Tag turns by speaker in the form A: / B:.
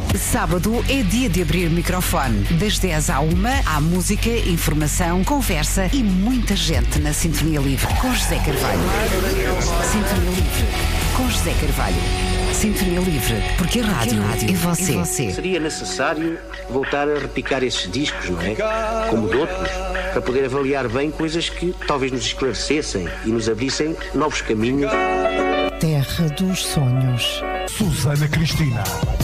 A: Sábado é dia de abrir microfone. Das 10 à 1 há música, informação, conversa e muita gente na Sintonia Livre com José Carvalho. Sintonia Livre com José Carvalho. Sintonia Livre, porque a rádio é você.
B: Seria necessário voltar a repicar esses discos, não é? Como de outros, para poder avaliar bem coisas que talvez nos esclarecessem e nos abrissem novos caminhos.
C: Terra dos Sonhos.
D: Susana Cristina.